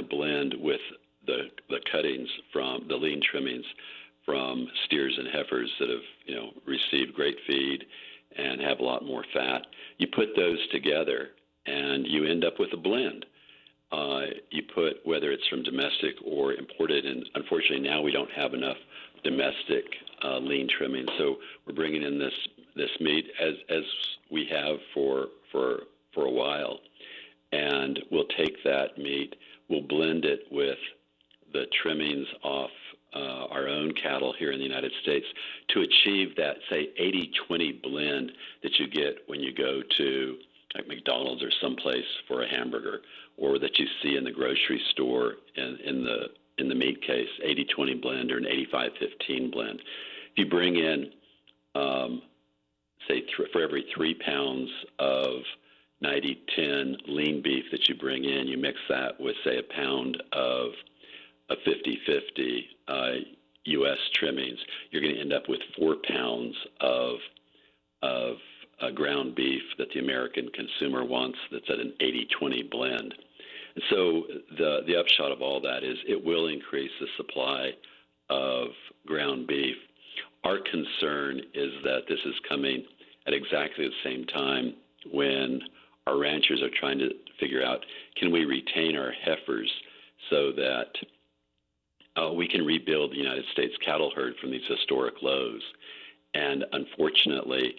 blend with the cuttings from the lean trimmings from steers and heifers that have received great feed and have a lot more fat. You put those together and you end up with a blend. You put, whether it's from domestic or imported, and unfortunately now we don't have enough domestic lean trimming, so we're bringing in this meat as we have for a while, and we'll take that meat, we'll blend it with the trimmings off our own cattle here in the United States to achieve that, say, 80-20 blend that you get when you go to like McDonald's or someplace for a hamburger, or that you see in the grocery store in the meat case, 80-20 blend or an 85-15 blend. If you bring in, say, for every 3 pounds of 90-10 lean beef that you bring in, you mix that with, say, a pound of a 50-50 U.S. trimmings, you're going to end up with 4 pounds of ground beef that the American consumer wants that's at an 80-20 blend. And so the upshot of all that is it will increase the supply of ground beef. Our concern is that this is coming at exactly the same time when our ranchers are trying to figure out, can we retain our heifers so that we can rebuild the United States cattle herd from these historic lows. And unfortunately,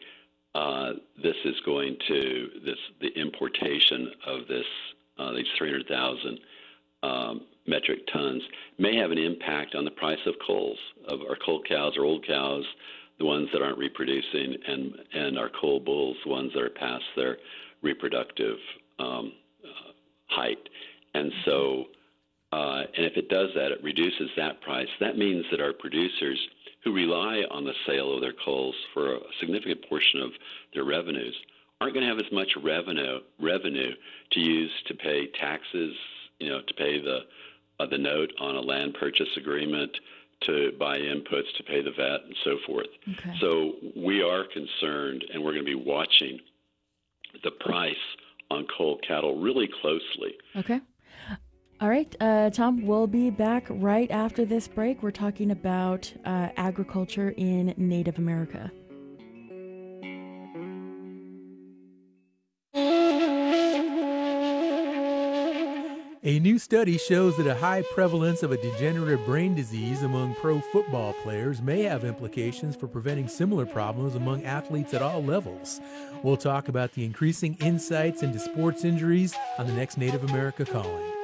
the importation of these 300,000 metric tons may have an impact on the price of culls, of our cull cows or old cows, the ones that aren't reproducing, and our cull bulls, the ones that are past their reproductive height. And so, and if it does that, it reduces that price. That means that our producers who rely on the sale of their culls for a significant portion of their revenues aren't going to have as much revenue to use to pay taxes, to pay the note on a land purchase agreement, to buy inputs, to pay the VAT, and so forth. Okay. So we are concerned, and we're going to be watching the price on cull cattle really closely. Okay. All right, Tom, we'll be back right after this break. We're talking about agriculture in Native America. A new study shows that a high prevalence of a degenerative brain disease among pro football players may have implications for preventing similar problems among athletes at all levels. We'll talk about the increasing insights into sports injuries on the next Native America Calling.